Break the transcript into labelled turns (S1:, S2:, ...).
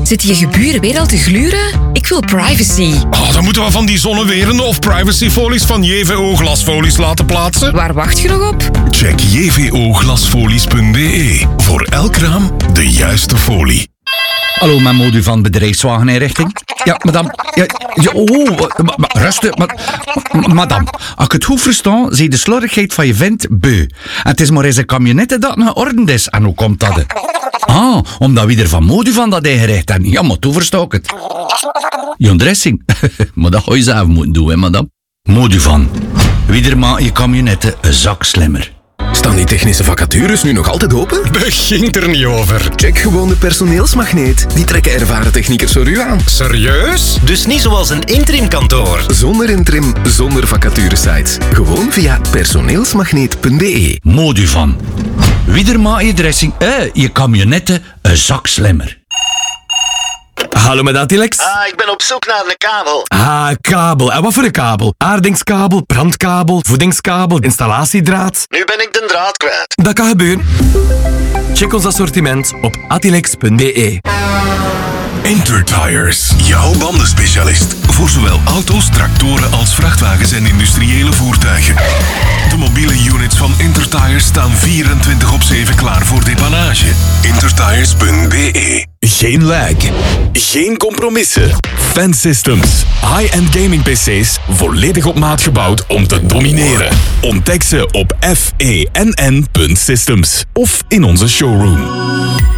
S1: Zitten je geburen weer al te gluren? Ik wil privacy.
S2: Dan moeten we van die zonnewerende of privacyfolies van JVO Glasfolies laten plaatsen.
S1: Waar wacht je nog op?
S2: Check jvoglasfolies.be. Voor elk raam de juiste folie.
S3: Hallo, mijn modu van bedrijfswageninrichting. Ja, madame. Rustig. Madame, als ik het goed versta, zie je de slordigheid van je vent beu. En het is maar eens een camionette dat geordend is. En hoe komt dat? Omdat wie er van modu van dat ingericht hebben. Ja, maar toen versta ik het. Je dressing. Maar dat ga je zelf moeten doen, hè, madame. Modu van. Wie er maakt je camionette een zak slimmer.
S4: Staan die technische vacatures nu nog altijd open?
S2: Begint er niet over.
S4: Check gewoon de personeelsmagneet. Die trekken ervaren techniekers voor u aan.
S2: Serieus?
S5: Dus niet zoals een interimkantoor.
S4: Zonder interim, zonder vacaturesites. Gewoon via personeelsmagneet.be.
S3: Modu van. Wie er maakt je dressing, je camionette een zak slimmer.
S6: Hallo met Atilex.
S5: Ik ben op zoek naar een kabel.
S6: Kabel. En wat voor een kabel? Aardingskabel, brandkabel, voedingskabel, installatiedraad.
S5: Nu ben ik de draad kwijt.
S6: Dat kan gebeuren. Check ons assortiment op atilex.be.
S2: Intertires, jouw bandenspecialist. Voor zowel auto's, tractoren als vrachtwagens en industriële voertuigen. De mobiele units van Intertires staan 24/7 klaar voor depanage. Intertires.be.
S7: Geen lag, geen compromissen. Fansystems, high-end gaming PC's, volledig op maat gebouwd om te domineren. Ontdek ze op fenn.systems of in onze showroom.